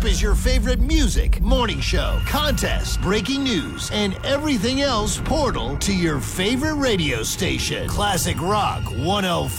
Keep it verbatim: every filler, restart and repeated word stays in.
is your favorite music, morning show, contest, breaking news, and everything else portal to your favorite radio station. Classic Rock one oh five.